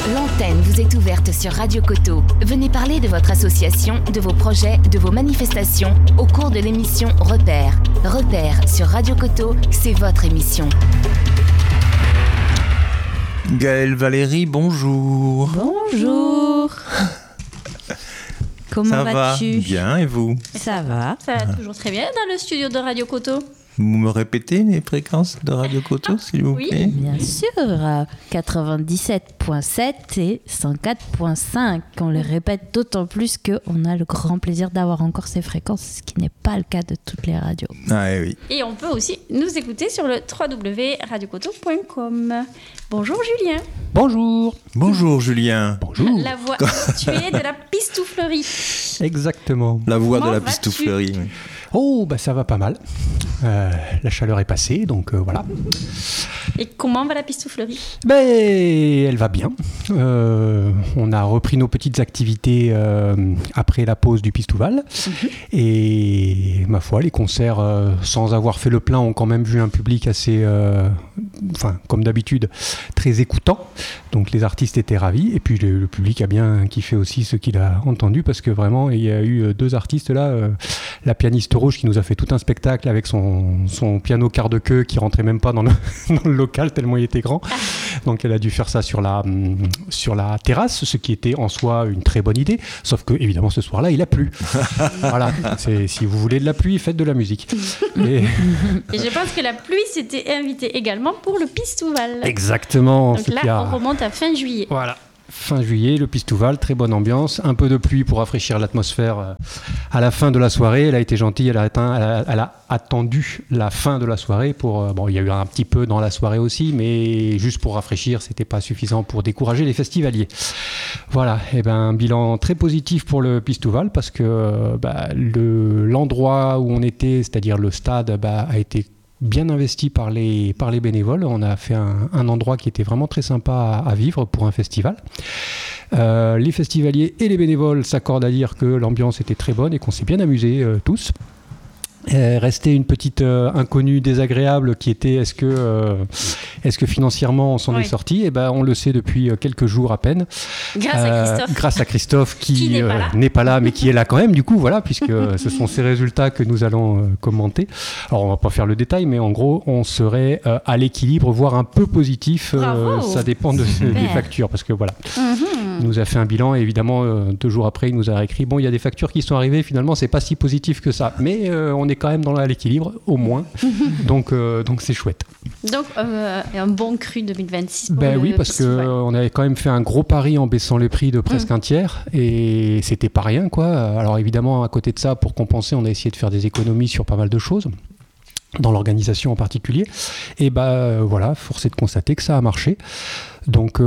L'antenne vous est ouverte sur Radio Coteau. Venez parler de votre association, de vos projets, de vos manifestations au cours de l'émission Repères. Repères sur Radio Coteau, c'est votre émission. Gaëlle Valérie, bonjour. Bonjour. Comment vas-tu ? Bien, et vous ? Ça va. Ça va toujours très bien dans le studio de Radio Coteau. Vous me répétez les fréquences de Radio Coteau, s'il vous plaît ? Bien sûr, 97.7 et 104.5. On les répète d'autant plus qu'on a le grand plaisir d'avoir encore ces fréquences, ce qui n'est pas le cas de toutes les radios. Ah oui. Et on peut aussi nous écouter sur le www.radiocoteau.com. Bonjour Julien. Bonjour. Bonjour Julien. Bonjour. La voix habituée de la pistouflerie. Exactement. La voix Comment de la vas-tu ? pistouflerie. Oui. Oh, bah ça va pas mal. La chaleur est passée, donc voilà. Et comment va la pistouflerie ? Ben, elle va bien. On a repris nos petites activités après la pause du Pistouval. Et ma foi, les concerts, sans avoir fait le plein, ont quand même vu un public assez, comme d'habitude, très écoutant. Donc les artistes étaient ravis. Et puis le public a bien kiffé aussi ce qu'il a entendu, parce que vraiment, il y a eu deux artistes là. La pianiste rouge qui nous a fait tout un spectacle avec son piano quart de queue qui rentrait même pas dans le local tellement il était grand. Donc elle a dû faire ça sur la terrasse, ce qui était en soi une très bonne idée, sauf que évidemment ce soir-là il a plu. Voilà, si vous voulez de la pluie, faites de la musique. Et je pense que la pluie s'était invitée également pour le Pistouval. exactement. Donc là, on remonte à fin juillet. Voilà. Fin juillet, le Pistouval, très bonne ambiance, un peu de pluie pour rafraîchir l'atmosphère à la fin de la soirée. Elle a été gentille, elle a attendu la fin de la soirée pour... il y a eu un petit peu dans la soirée aussi, mais juste pour rafraîchir, c'était pas suffisant pour décourager les festivaliers. Voilà, un bilan très positif pour le Pistouval, parce que l'endroit où on était, c'est-à-dire le stade, a été bien investi par les bénévoles. On a fait un endroit qui était vraiment très sympa à vivre pour un festival. Les festivaliers et les bénévoles s'accordent à dire que l'ambiance était très bonne et qu'on s'est bien amusés tous. Restait une petite inconnue désagréable qui était est-ce que financièrement on s'en est sorti ? On le sait depuis quelques jours à peine. Grâce à Christophe qui n'est pas là mais qui est là quand même du coup, voilà, puisque ce sont ces résultats que nous allons commenter. Alors on va pas faire le détail, mais en gros on serait à l'équilibre, voire un peu positif. Ça dépend des factures, parce que voilà. Il nous a fait un bilan et évidemment 2 jours après il nous a écrit il y a des factures qui sont arrivées, finalement c'est pas si positif que ça, mais on est quand même à l'équilibre au moins. donc c'est chouette. Donc un bon cru 2026 pour oui, parce qu'on avait quand même fait un gros pari en baissant les prix de presque un tiers et c'était pas rien quoi. Alors évidemment à côté de ça, pour compenser, on a essayé de faire des économies sur pas mal de choses, dans l'organisation en particulier, et voilà, force est de constater que ça a marché. Donc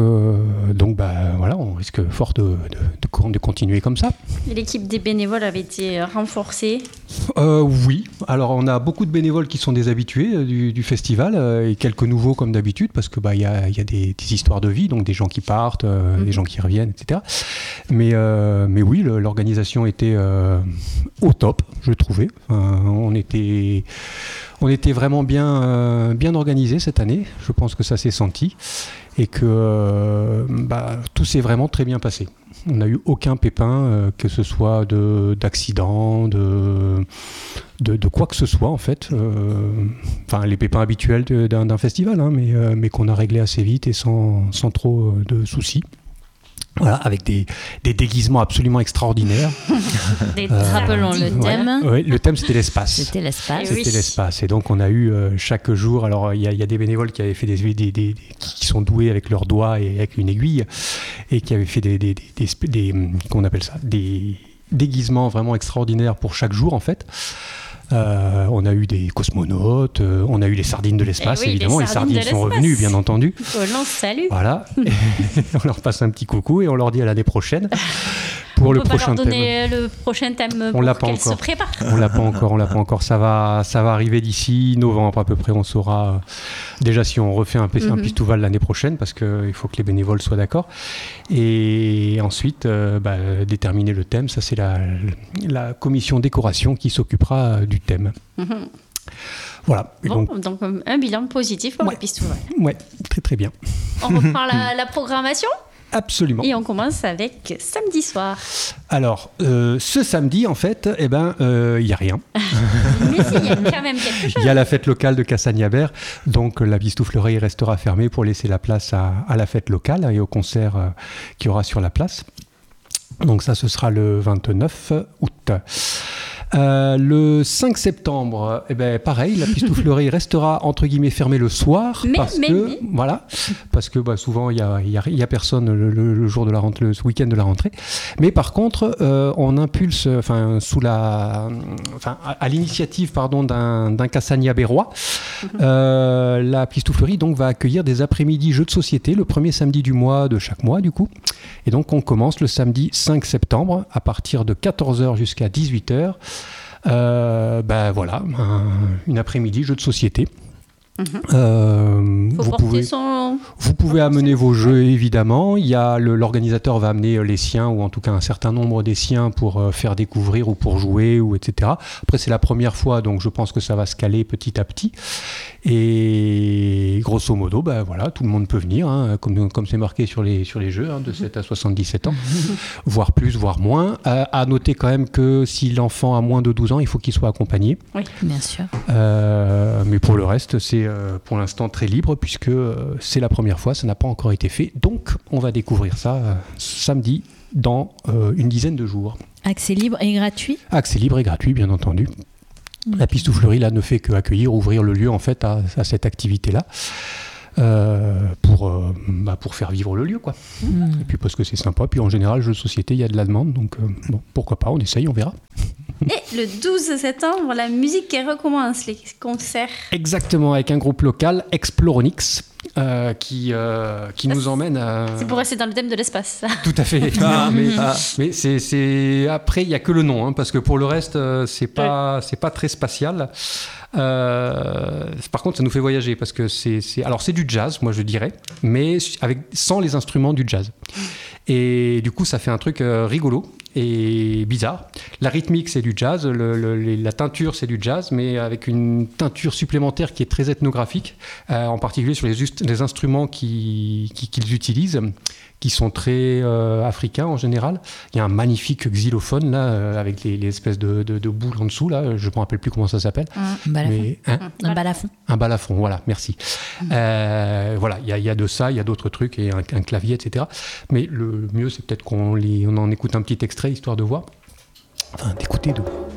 voilà, on risque fort de continuer comme ça. L'équipe des bénévoles avait été renforcée. Oui, alors on a beaucoup de bénévoles qui sont des habitués du festival et quelques nouveaux comme d'habitude, parce que y a des histoires de vie, donc des gens qui partent, des gens qui reviennent, etc. Mais oui, l'organisation était au top, je trouvais. On était vraiment bien organisé cette année. Je pense que ça s'est senti et que tout s'est vraiment très bien passé. On n'a eu aucun pépin, que ce soit d'accident, de quoi que ce soit en fait. Les pépins habituels d'un festival, mais qu'on a réglé assez vite et sans trop de soucis. Voilà, avec des déguisements absolument extraordinaires. Rappelons le thème. Oui, le thème c'était l'espace. C'était l'espace. C'était l'espace. Et donc on a eu chaque jour, alors il y a des bénévoles qui avaient fait qui sont doués avec leurs doigts et avec une aiguille, et qui avaient fait des qu'on appelle ça, des déguisements vraiment extraordinaires pour chaque jour en fait. On a eu des cosmonautes, on a eu les sardines de l'espace, évidemment, les sardines sont revenues, bien entendu. On leur salue. Voilà, on leur passe un petit coucou et on leur dit à l'année prochaine pour le prochain thème. On peut pas leur donner le prochain thème pour qu'elle se prépare. On l'a pas encore. Ça va arriver d'ici novembre à peu près. On saura déjà si on refait un Pistouval l'année prochaine, parce qu'il faut que les bénévoles soient d'accord. Et ensuite, déterminer le thème. Ça, c'est la commission décoration qui s'occupera du thème. Voilà. Et donc un bilan positif pour le Pistouval. Ouais, très très bien. On reprend la programmation ? Absolument. Et on commence avec samedi soir. Alors, ce samedi, en fait, il n'y a rien. Mais si, il y a quand même quelque chose. Il y a la fête locale de Cassagnabert, donc la Bistouflerie restera fermée pour laisser la place à la fête locale et au concert qu'il y aura sur la place. Donc ça, ce sera le 29 août. Le 5 septembre, pareil, la Bistouflerie restera entre guillemets fermée le soir parce que souvent il y a personne le jour de la rentrée, le week-end de la rentrée. Mais par contre, on impulse, à l'initiative d'un Cassagnabérois, la Bistouflerie donc va accueillir des après-midi jeux de société le premier samedi du mois de chaque mois du coup. Et donc on commence le samedi 5 septembre à partir de 14h jusqu'à 18h. Une après-midi jeu de société. Vous pouvez amener vos jeux évidemment. Il y a l'organisateur va amener les siens ou en tout cas un certain nombre des siens pour faire découvrir ou pour jouer ou etc. Après c'est la première fois donc je pense que ça va se caler petit à petit et grosso modo tout le monde peut venir comme c'est marqué sur les jeux de 7 à 77 ans voire plus voire moins. À noter quand même que si l'enfant a moins de 12 ans il faut qu'il soit accompagné. Oui, bien sûr. Mais pour le reste c'est pour l'instant très libre puisque c'est la première fois, ça n'a pas encore été fait. Donc, on va découvrir ça samedi dans une dizaine de jours. Accès libre et gratuit ? Accès libre et gratuit, bien entendu. La Bistouflerie, là, ne fait qu'accueillir, ouvrir le lieu, en fait, à cette activité-là. Pour faire vivre le lieu, quoi. Et puis parce que c'est sympa. Puis en général, jeux de société, il y a de la demande. Donc, pourquoi pas, on essaye, on verra. Et le 12 septembre, la musique recommence, les concerts. Exactement, avec un groupe local, Exploronix, qui nous emmène à... C'est pour rester dans le thème de l'espace. Tout à fait. Mais c'est... Après, il n'y a que le nom, parce que pour le reste, c'est pas très spatial. Par contre, ça nous fait voyager, parce que c'est du jazz, moi je dirais, mais sans les instruments du jazz. Et du coup, ça fait un truc rigolo et bizarre. La rythmique, c'est du jazz, la teinture, c'est du jazz, mais avec une teinture supplémentaire qui est très ethnographique, en particulier sur les instruments qu'ils utilisent, qui sont très africains en général. Il y a un magnifique xylophone, là, avec les espèces de boules en dessous, là, je ne me rappelle plus comment ça s'appelle. Un balafon. Un balafon. Un balafon, voilà, merci. Il y a de ça, il y a d'autres trucs, et un clavier, etc. Mais le mieux, c'est peut-être qu'on en écoute un petit extrait, histoire de voir. Enfin, d'écouter,